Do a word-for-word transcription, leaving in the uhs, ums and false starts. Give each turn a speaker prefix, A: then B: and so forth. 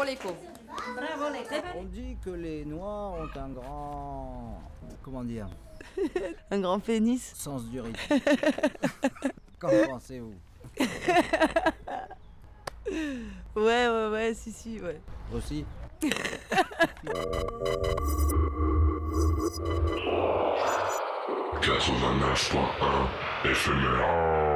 A: Bravo l'écho.
B: Bravo l'écho.
C: On dit que les Noirs ont un grand... Comment dire?
D: Un grand pénis.
C: Sens du rythme. Qu'en pensez-vous?
D: Ouais, ouais, ouais, si, si, ouais.
C: Aussi?
E: quatre-vingt-neuf point un éphémère.